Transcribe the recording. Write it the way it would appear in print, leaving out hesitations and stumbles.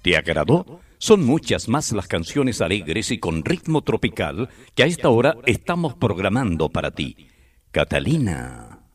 ¿Te agradó? Son muchas más las canciones alegres y con ritmo tropical que a esta hora estamos programando para ti. Catalina.